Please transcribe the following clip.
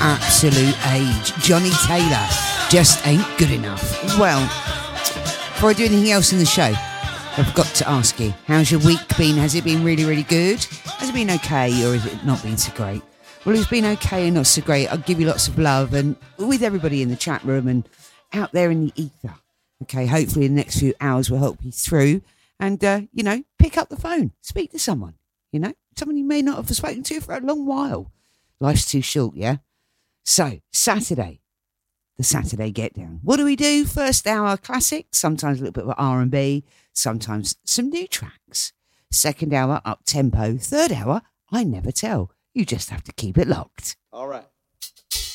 absolute age. Johnny Taylor just ain't good enough. Well, before I do anything else in the show, I've got to ask you, how's your week been? Has it been really, really good? Has it been okay, or has it not been so great? Well, it's been okay and not so great. I'll give you lots of love, and with everybody in the chat room and out there in the ether. Okay, hopefully in the next few hours we'll help you through and, pick up the phone, speak to someone, someone you may not have spoken to for a long while. Life's too short, yeah? So, Saturday, the Saturday Get Down. What do we do? First hour, classics, sometimes a little bit of R&B, sometimes some new tracks. Second hour, up tempo. Third hour, I never tell. You just have to keep it locked. All right.